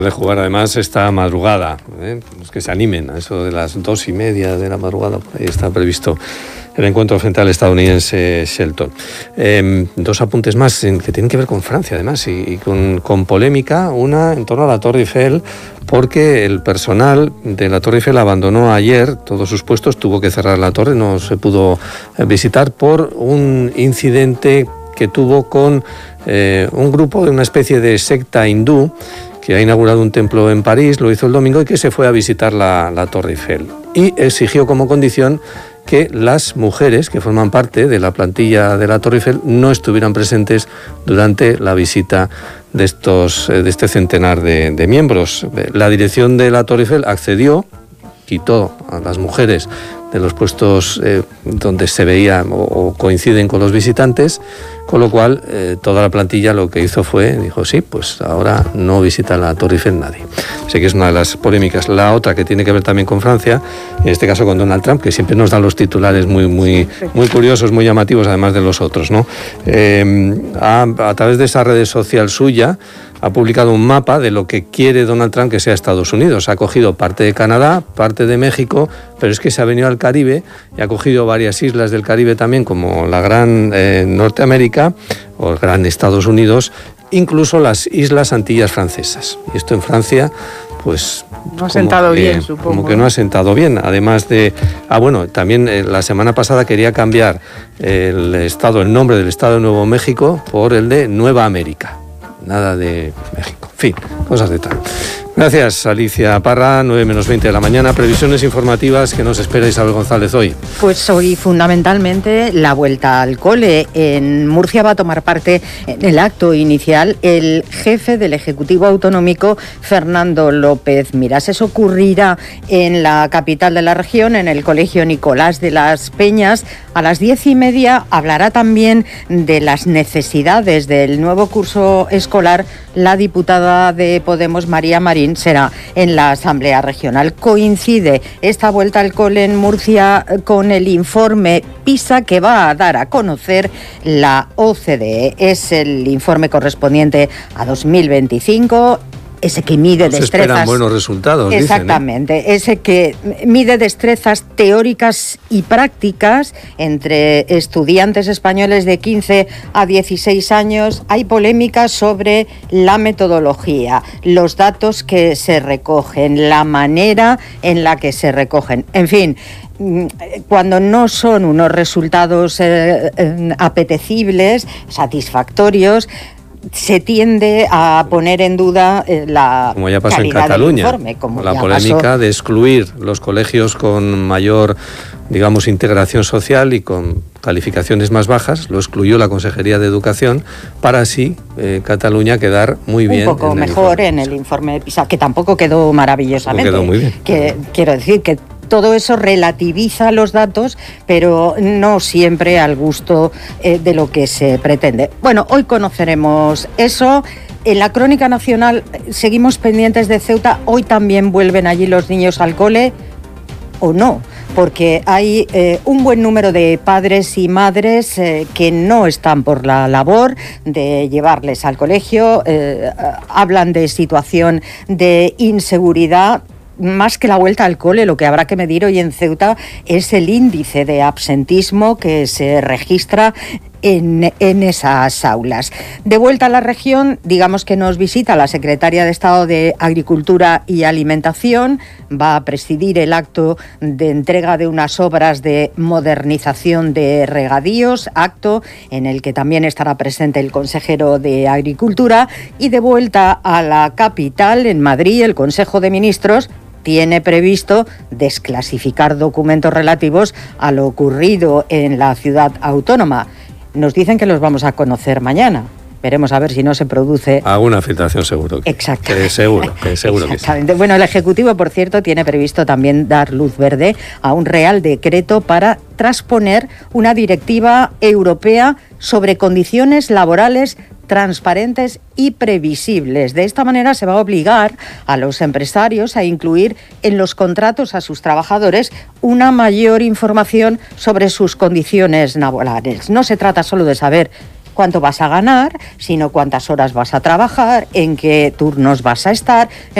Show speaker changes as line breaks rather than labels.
De jugar además esta madrugada, los que se animen a eso de las 2:30 de la madrugada, por ahí está previsto el encuentro frente al estadounidense Shelton. Dos apuntes más que tienen que ver con Francia además y con polémica, una en torno a la Torre Eiffel, porque el personal de la Torre Eiffel abandonó ayer todos sus puestos, tuvo que cerrar la torre, no se pudo visitar por un incidente que tuvo con un grupo de una especie de secta hindú que ha inaugurado un templo en París, lo hizo el domingo, y que se fue a visitar la Torre Eiffel. Y exigió como condición que las mujeres que forman parte de la plantilla de la Torre Eiffel no estuvieran presentes durante la visita de este centenar de miembros. La dirección de la Torre Eiffel accedió, quitó a las mujeres de los puestos donde se veía o coinciden con los visitantes, con lo cual toda la plantilla lo que hizo dijo sí, pues ahora no visita la Torre Eiffel nadie. Sé que es una de las polémicas. La otra que tiene que ver también con Francia, en este caso con Donald Trump, que siempre nos da los titulares muy curiosos, muy llamativos, además de los otros, ¿no? A través de esa red social suya, ha publicado un mapa de lo que quiere Donald Trump que sea Estados Unidos. Ha cogido parte de Canadá, parte de México, pero es que se ha venido al Caribe y ha cogido varias islas del Caribe también, como la Gran Norteamérica o el Gran Estados Unidos, incluso las Islas Antillas francesas. Y esto en Francia, pues
no ha sentado bien, supongo.
Como que no ha sentado bien. Además de... también la semana pasada quería cambiar el nombre del Estado de Nuevo México por el de Nueva América. Nada de México. En fin, cosas de tal. Gracias, Alicia Parra, 9:20 de la mañana. Previsiones informativas que nos espera Isabel González hoy.
Pues hoy fundamentalmente la vuelta al cole. En Murcia va a tomar parte en el acto inicial el jefe del Ejecutivo Autonómico, Fernando López Miras. Eso ocurrirá en la capital de la región, en el Colegio Nicolás de las Peñas. A las 10:30 hablará también de las necesidades del nuevo curso escolar la diputada de Podemos, María Marín, será en la Asamblea Regional. Coincide esta vuelta al cole en Murcia con el informe PISA que va a dar a conocer la OCDE. Es el informe correspondiente a 2025. Ese que mide destrezas.
Se esperan buenos resultados.
Exactamente,
dicen,
ese que mide destrezas teóricas y prácticas entre estudiantes españoles de 15 a 16 años. Hay polémica sobre la metodología, los datos que se recogen, la manera en la que se recogen. En fin, cuando no son unos resultados apetecibles, satisfactorios, se tiende a poner en duda la
como ya pasa
calidad
en Cataluña,
del informe, como
la
ya
polémica
pasó
de excluir los colegios con mayor, digamos, integración social y con calificaciones más bajas. Lo excluyó la Consejería de Educación para así Cataluña quedar muy bien.
Un poco mejor en el informe de PISA, que tampoco quedó maravillosamente.
Quedó muy bien.
Quiero decir que todo eso relativiza los datos, pero no siempre al gusto de lo que se pretende. Bueno, hoy conoceremos eso. En la Crónica Nacional seguimos pendientes de Ceuta. Hoy también vuelven allí los niños al cole, ¿o no? Porque hay un buen número de padres y madres que no están por la labor de llevarles al colegio. Hablan de situación de inseguridad. Más que la vuelta al cole, lo que habrá que medir hoy en Ceuta es el índice de absentismo que se registra en esas aulas. De vuelta a la región, digamos que nos visita la secretaria de Estado de Agricultura y Alimentación. Va a presidir el acto de entrega de unas obras de modernización de regadíos, acto en el que también estará presente el consejero de Agricultura. Y de vuelta a la capital, en Madrid, el Consejo de Ministros tiene previsto desclasificar documentos relativos a lo ocurrido en la ciudad autónoma. Nos dicen que los vamos a conocer mañana. Veremos a ver si no se produce
alguna filtración, seguro.
Exactamente.
Seguro
Exactamente. Bueno, el Ejecutivo, por cierto, tiene previsto también dar luz verde a un Real Decreto para transponer una directiva europea sobre condiciones laborales transparentes y previsibles. De esta manera se va a obligar a los empresarios a incluir en los contratos a sus trabajadores una mayor información sobre sus condiciones laborales. No se trata solo de saber cuánto vas a ganar, sino cuántas horas vas a trabajar, en qué turnos vas a estar.